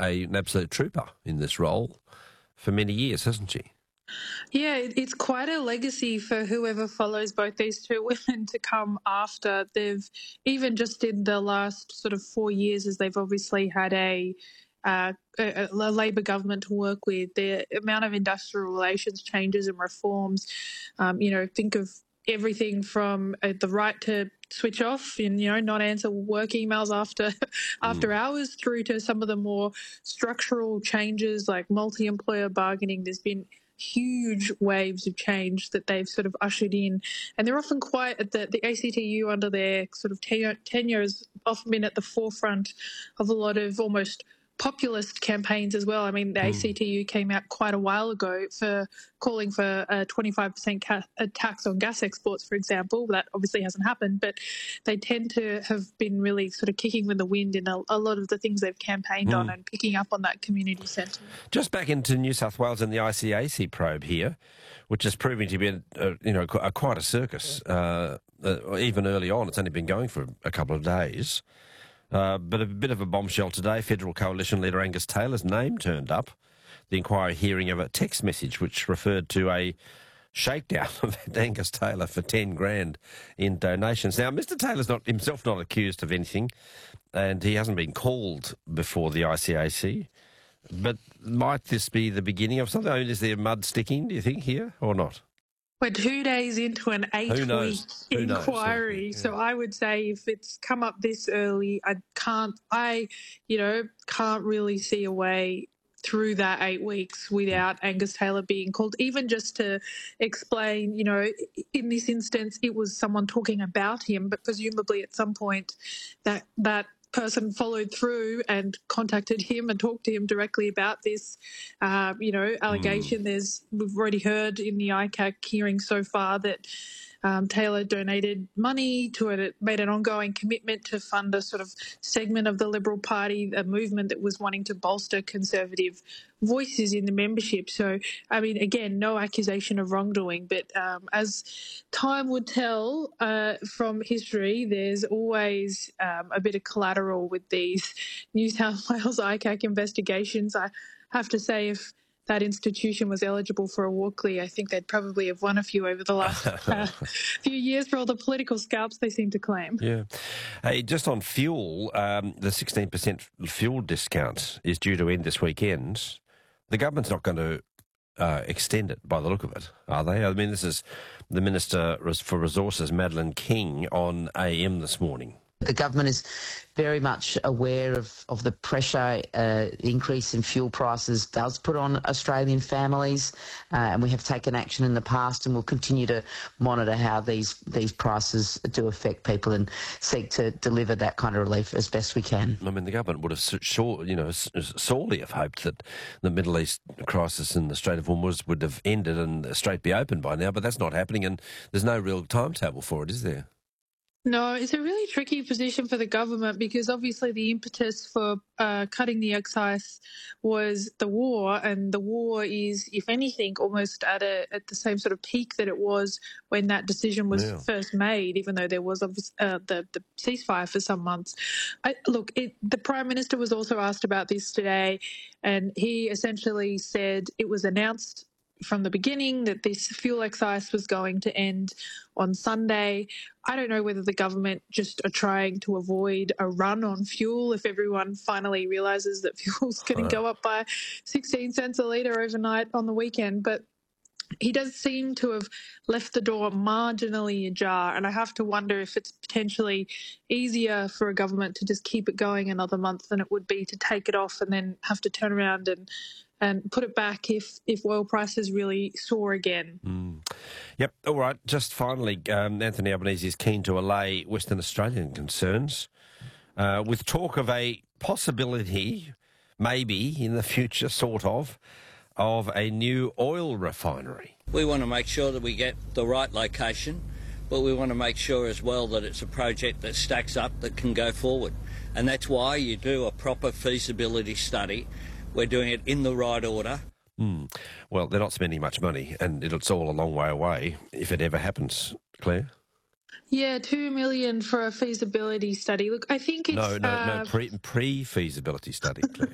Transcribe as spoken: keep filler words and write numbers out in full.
a, an absolute trooper in this role for many years, hasn't she? Yeah, it's quite a legacy for whoever follows both these two women to come after. They've, even just in the last sort of four years, as they've obviously had a, uh, a, a Labor government to work with, the amount of industrial relations changes and reforms, um, you know, think of everything from uh, the right to switch off and, you know, not answer work emails after after Mm. hours, through to some of the more structural changes like multi-employer bargaining. There's been huge waves of change that they've sort of ushered in, and they're often quite at the, the A C T U under their sort of tenure, tenure has often been at the forefront of a lot of almost populist campaigns as well. I mean, the mm. A C T U came out quite a while ago for calling for a twenty-five percent ca- a tax on gas exports, for example. That obviously hasn't happened, but they tend to have been really sort of kicking with the wind in a, a lot of the things they've campaigned mm. on, and picking up on that community sentiment. Just back into New South Wales and the I C A C probe here, which is proving to be a, a, you know a, quite a circus. Uh, uh, even early on, it's only been going for a couple of days. Uh, but a bit of a bombshell today. Federal Coalition leader Angus Taylor's name turned up. The inquiry hearing of a text message which referred to a shakedown of Angus Taylor for ten grand in donations. Now, Mister Taylor's not himself not accused of anything, and he hasn't been called before the I C A C. But might this be the beginning of something? I mean, is there mud sticking, do you think, here, or not? We're two days into an eight-week inquiry, yeah. So I would say if it's come up this early, I can't, I, you know, can't really see a way through that eight weeks without Angus Taylor being called, even just to explain, you know, in this instance, it was someone talking about him, but presumably at some point that that person followed through and contacted him and talked to him directly about this, uh, you know, allegation. Mm. There's, we've already heard in the I C A C hearing so far that um, Taylor donated money to it, made an ongoing commitment to fund a sort of segment of the Liberal Party, a movement that was wanting to bolster conservative voices in the membership. So, I mean, again, no accusation of wrongdoing, but um, as time would tell uh, from history, there's always um, a bit of collateral with these New South Wales I C A C investigations. I have to say, if that institution was eligible for a Walkley, I think they'd probably have won a few over the last uh, few years for all the political scalps they seem to claim. Yeah. Hey, just on fuel, um, the sixteen percent fuel discount is due to end this weekend. The government's not going to uh, extend it by the look of it, are they? I mean, this is the Minister for Resources, Madeleine King, on A M this morning. The government is very much aware of, of the pressure uh, increase in fuel prices does put on Australian families, uh, and we have taken action in the past and will continue to monitor how these, these prices do affect people and seek to deliver that kind of relief as best we can. I mean, the government would have sure, you know, sorely have hoped that the Middle East crisis in the Strait of Hormuz would have ended and the Strait be open by now, but that's not happening, and there's no real timetable for it, is there? No, it's a really tricky position for the government, because obviously the impetus for uh, cutting the excise was the war, and the war is, if anything, almost at a at the same sort of peak that it was when that decision was yeah. first made, even though there was uh, the, the ceasefire for some months. I, look, it, the Prime Minister was also asked about this today, and he essentially said it was announced from the beginning that this fuel excise was going to end on Sunday. I don't know whether the government just are trying to avoid a run on fuel if everyone finally realises that fuel's going to go up by sixteen cents a litre overnight on the weekend. But he does seem to have left the door marginally ajar, and I have to wonder if it's potentially easier for a government to just keep it going another month than it would be to take it off and then have to turn around and and put it back if, if oil prices really soar again. Mm. Yep. All right. Just finally, um, Anthony Albanese is keen to allay Western Australian concerns uh, with talk of a possibility, maybe in the future, sort of, of a new oil refinery. We want to make sure that we get the right location, but we want to make sure as well that it's a project that stacks up, that can go forward. And that's why you do a proper feasibility study. We're doing it in the right order. Mm. Well, they're not spending much money, and it's all a long way away, if it ever happens, Claire. Yeah, two million for a feasibility study. Look, I think it's no, no, uh, no pre pre feasibility study, Claire.